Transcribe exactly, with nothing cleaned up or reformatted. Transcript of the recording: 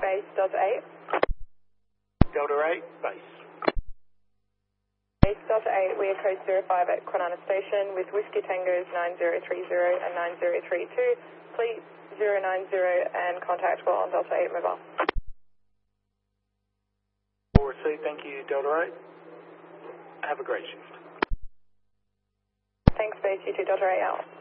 base Delta eight. Delta eight, base. Base Delta eight, we are code zero five at Kwinana Station with Whiskey Tangos nine zero three zero and nine zero three two. Please zero nine zero and contact while on Delta eight mobile. All received, thank you, Delta eight. Have a great shift. Thanks, base, you two, Delta eight out.